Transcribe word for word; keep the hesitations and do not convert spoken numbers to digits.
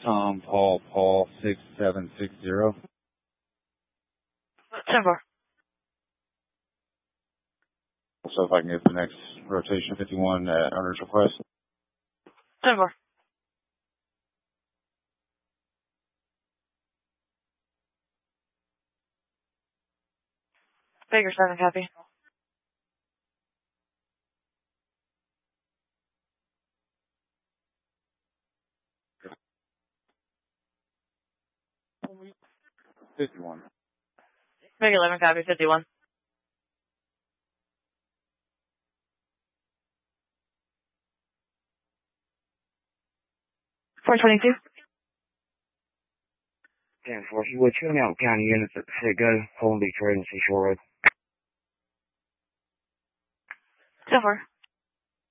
Tom, Paul, Paul, six seven six zero. ten four. So if I can get the next rotation fifty-one at owner's request. ten four. Baker seven, copy. fifty-one. Baker eleven, copy, fifty-one. four twenty-two. ten four, if you would, trim out county units at the Citgo, Holden Beach Road and Seashore Road. ten four.